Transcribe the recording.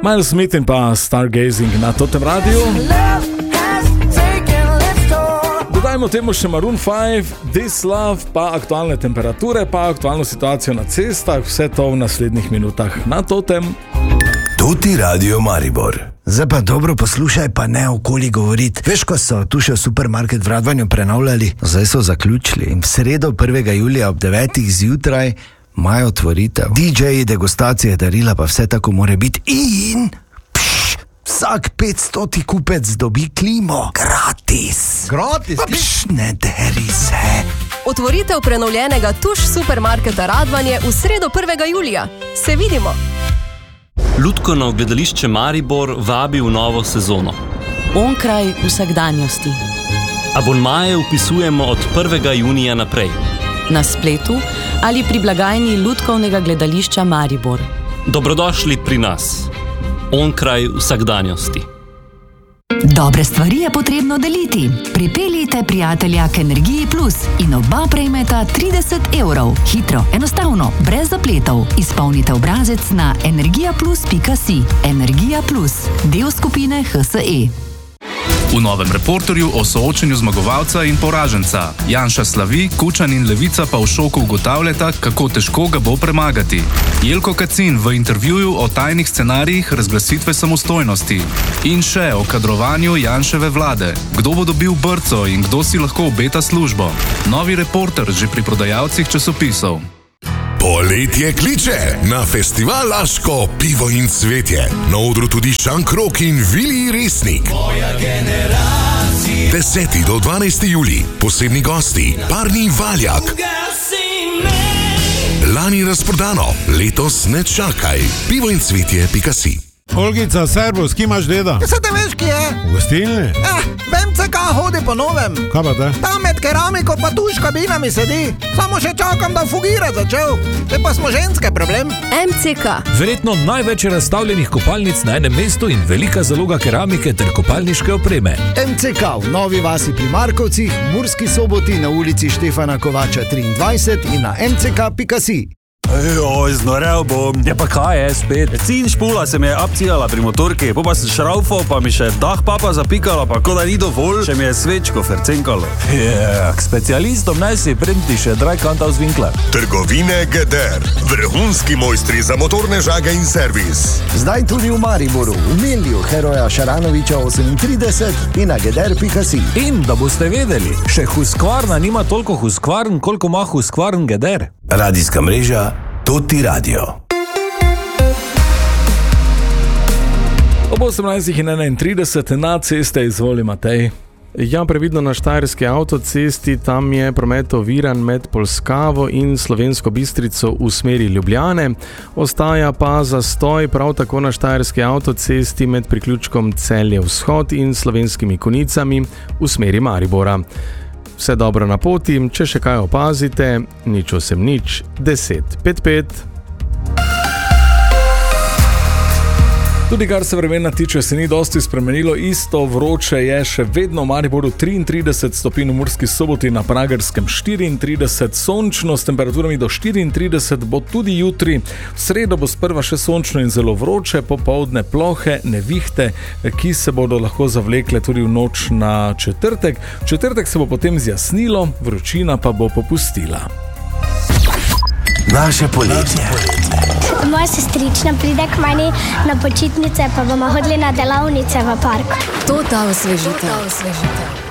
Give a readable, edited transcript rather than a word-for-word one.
Miles Smith in pa Stargazing na Totem radiju. Dodajmo temu še Maroon 5, This Love, pa aktualne temperature, pa aktualno situacijo na cestah, vse to v naslednjih minutah na Totem. Toti radio Maribor. Zdaj pa dobro poslušaj, pa ne okoli govoriti. Veš, ko so tu še supermarket v Radvanju prenavljali, zdaj so zaključili in v sredo 1. julija ob 9. zjutraj imajo otvoritev. DJ-ji, degustacije, darila, pa vse tako more biti in vsak 500 kupec dobi klimo. Gratis. Ne deri se. Otvoritev prenovljenega Tuš supermarketa Radvanje v sredo 1. julija. Se vidimo. Lutkovno gledališče Maribor vabi v novo sezono. Onkraj vsakdanjosti. Abonmaje vpisujemo od 1. junija naprej. Na spletu ali pri blagajni Lutkovnega gledališča Maribor. Dobrodošli pri nas. Onkraj vsakdanjosti. Dobre stvari je potrebno deliti. Pripeljite prijatelja k Energiji Plus in oba prejmeta 30 €. Hitro, enostavno, brez zapletov. Izpolnite obrazec na energijaplus.si. Energija Plus, del skupine HSE. V novem reporterju o soočenju zmagovalca in poraženca. Janša slavi, Kučan in Levica pa v šoku ugotavljata, kako težko ga bo premagati. Jelko Kacin v intervjuju o tajnih scenarijih razglasitve samostojnosti. In še o kadrovanju Janševe vlade. Kdo bo dobil brco in kdo si lahko obeta službo. Novi reporter že pri prodajalcih časopisov. Poletje kliče na festival Laško pivo in cvetje. Na odru tudi Šankrok in Vili Resnik. 10. do 12. julij. Posebni gosti Parni Valjak. Lani razprodano, letos ne čakaj. Pivo in cvetje.si. Olgica, servus, ki imaš deda? Se te veš, ki je? V gostilni? MCK hodi po novem. Kaj pa te? Tam med keramiko pa tuš kabinami sedi. Samo še čakam, da fugira začel. Te pa smo ženske problem. MCK. Verjetno največ razstavljenih kopalnic na enem mestu in velika zaloga keramike ter kopalniške opreme. MCK v Novi vasi pri Markovcih, Murski Soboti na ulici Štefana Kovača 23 in na mck.si. Oj, znorel bom. Ja pa kaj je spet? Cin špula se mi je abcijala pri motorki, pa sem šraufal, pa mi še dah papa zapikala, pa ko da ni dovolj, še mi je svečko fercenkalo. K specialistom naj si prenti še Drajkanta z Winkler. Trgovine Geder. Vrhunski mojstri za motorne žage in servis. Zdaj tudi v Mariboru, v Milju Heroja Šaranoviča 38 in na geder.si. In da boste vedeli, še Husqvarna nima toliko Husqvarn, koliko ima Husqvarn Geder. Radijska mreža Toti radio. Ob 18:31 na ceste izvoli Matej. Ja, previdno na Štajerski avtocesti, tam je promet oviran med Polskavo in Slovensko Bistrico v smeri Ljubljane. Ostaja pa zastoj prav tako na Štajerski avtocesti med priključkom Celje Vzhod in Slovenskimi Konicami v smeri Maribora. Vse dobro na poti, če še kaj opazite, 080 10 55. Tudi kar se vremena tiče, se ni dosti spremenilo, isto vroče je še vedno v Mariboru 33 stopinj, v Murski Soboti na Pragerskem 34, sončno s temperaturami do 34 bo tudi jutri. V sredo bo sprva še sončno in zelo vroče, popoldne plohe, nevihte, ki se bodo lahko zavlekle tudi v noč na četrtek. V četrtek se bo potem zjasnilo, vročina pa bo popustila. Naše poletje. Moja sestrična pride k meni na počitnice, pa bomo hodili na delavnice v park. To ta osvežitev.